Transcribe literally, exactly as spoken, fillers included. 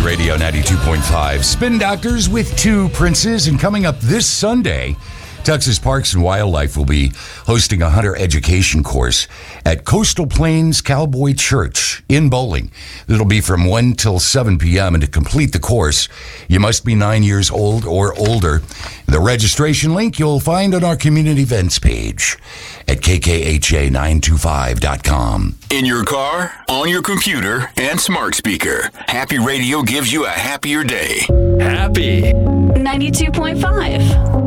Radio ninety-two point five. Spin Doctors with two princes. And coming up this Sunday, Texas Parks and Wildlife will be hosting a hunter education course at Coastal Plains Cowboy Church in Bowling. It'll be from one till seven p.m. And to complete the course, you must be nine years old or older. The registration link you'll find on our community events page at k k h a nine two five dot com. In your car, on your computer, and smart speaker, Happy Radio gives you a happier day. Happy ninety-two point five.